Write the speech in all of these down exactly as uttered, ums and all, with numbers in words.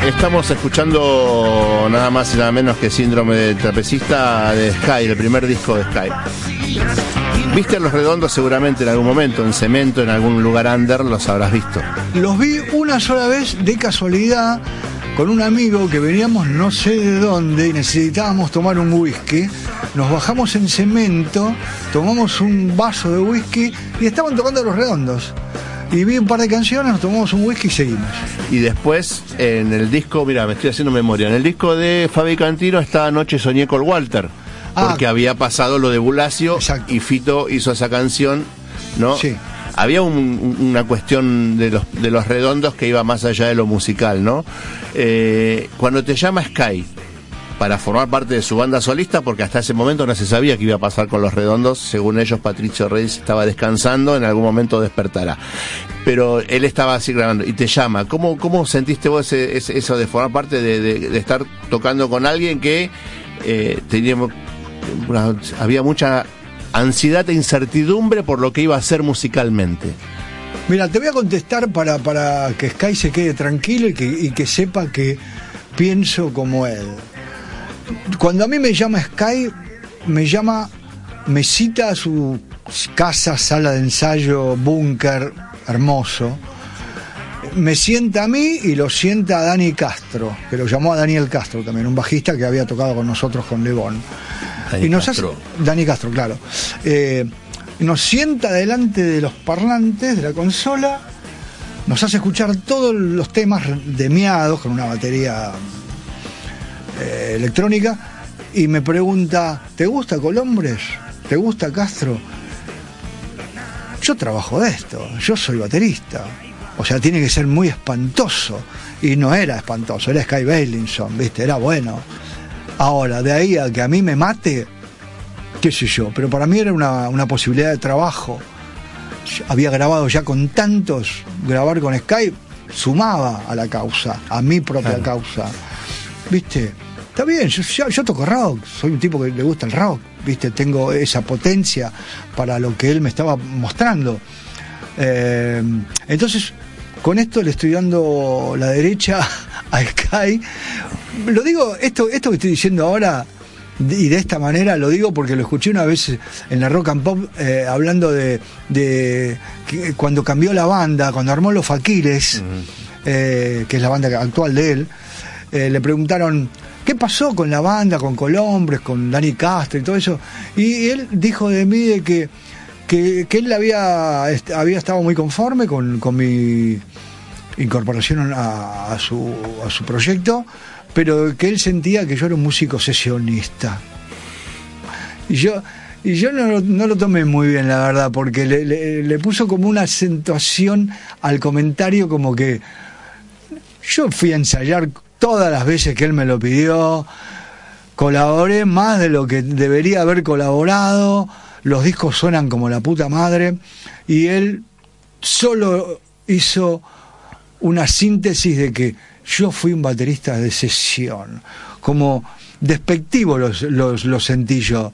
Estamos escuchando nada más y nada menos que Síndrome del Trapecista de Sky, el primer disco de Sky. ¿Viste a Los Redondos seguramente en algún momento, en Cemento, en algún lugar under? Los habrás visto. Los vi una sola vez de casualidad con un amigo que veníamos no sé de dónde y necesitábamos tomar un whisky. Nos bajamos en Cemento, tomamos un vaso de whisky y estaban tocando Los Redondos. Y vi un par de canciones, nos tomamos un whisky y seguimos. Y después, en el disco, mira, me estoy haciendo memoria, en el disco de Fabi Cantilo está Anoche soñé con Walter, porque ah, había pasado lo de Bulacio. Exacto. Y Fito hizo esa canción, ¿no? Sí. Había un, una cuestión de los, de los Redondos que iba más allá de lo musical, ¿no? Eh, cuando te llama Sky para formar parte de su banda solista, porque hasta ese momento no se sabía qué iba a pasar con Los Redondos, según ellos Patricio Reyes estaba descansando, en algún momento despertará, pero él estaba así grabando y te llama. ¿Cómo, cómo sentiste vos ese, ese, eso de formar parte de, de, de estar tocando con alguien que eh, teníamos una, había mucha ansiedad e incertidumbre por lo que iba a hacer musicalmente? Mira, te voy a contestar para, para que Sky se quede tranquilo y que, y que sepa que pienso como él. Cuando a mí me llama Sky, me llama, me cita a su casa, sala de ensayo, búnker hermoso, me sienta a mí y lo sienta a Dani Castro, que lo llamó a Daniel Castro también, un bajista que había tocado con nosotros con Lebón. Dani y nos Castro. Hace, Dani Castro, claro. Eh, nos sienta delante de los parlantes de la consola, nos hace escuchar todos los temas demiados con una batería Eh, electrónica y me pregunta, ¿te gusta Colombres? ¿Te gusta Castro? Yo trabajo de esto, yo soy baterista, o sea, tiene que ser muy espantoso, y no era espantoso, era Sky Bailinson, ¿viste? Era bueno. Ahora, de ahí a que a mí me mate, qué sé yo, pero para mí era una, una posibilidad de trabajo. Yo había grabado ya con tantos, grabar con Sky sumaba a la causa, a mi propia claro. causa, ¿viste? Está bien, yo, yo, yo toco rock, soy un tipo que le gusta el rock, ¿viste? Tengo esa potencia para lo que él me estaba mostrando. Eh, entonces, con esto le estoy dando la derecha a Sky. Lo digo, esto, esto que estoy diciendo ahora, y de esta manera lo digo porque lo escuché una vez en la Rock and Pop, eh, hablando de, de que cuando cambió la banda, cuando armó Los Faquires, uh-huh. eh, que es la banda actual de él, eh, le preguntaron ¿qué pasó con la banda, con Colombres, con Dani Castro y todo eso? Y él dijo de mí de que, que, que él había, había estado muy conforme con, con mi incorporación a, a, su, a su proyecto, pero que él sentía que yo era un músico sesionista. Y yo, y yo no, no lo tomé muy bien, la verdad, porque le, le, le puso como una acentuación al comentario, como que yo fui a ensayar todas las veces que él me lo pidió, colaboré más de lo que debería haber colaborado, los discos suenan como la puta madre, y él solo hizo una síntesis de que yo fui un baterista de sesión, como despectivo los, los, los sentí yo.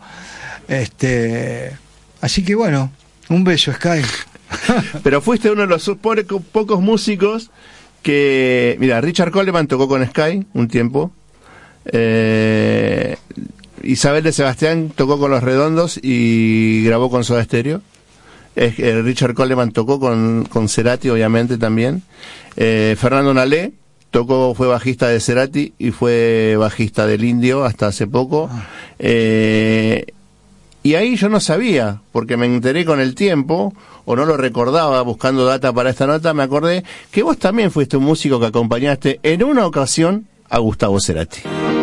Este, así que bueno, un beso, Sky. Pero fuiste uno de los pocos músicos que, mira, Richard Coleman tocó con Sky un tiempo, eh, Isabel de Sebastián tocó con Los Redondos y grabó con Soda Stereo, eh, eh, Richard Coleman tocó con, con Cerati, obviamente, también, eh, Fernando Nalé tocó, fue bajista de Cerati y fue bajista del Indio hasta hace poco, eh, y ahí yo no sabía, porque me enteré con el tiempo, o no lo recordaba buscando data para esta nota, me acordé que vos también fuiste un músico que acompañaste en una ocasión a Gustavo Cerati.